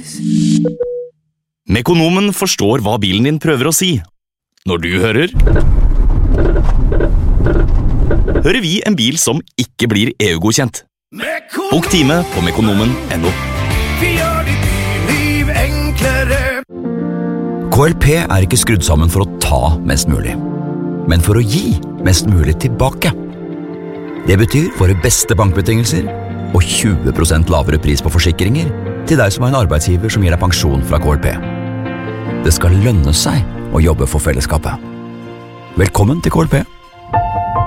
Mekonomen forstår hva bilen din prøver å si. Når du hører vi en bil som ikke blir EU-godkjent. Bok time på mekonomen.no. Vi gjør ditt liv enklere. KLP er ikke skrudd sammen for å ta mest mulig, men for å gi mest mulig tilbake. Det betyr våre beste bankbetingelser og 20% lavere pris på forsikringer til deg som har en arbeidsgiver som gir deg pensjon fra KLP. Det skal lønne seg å jobbe for fellesskapet. Velkommen til KLP.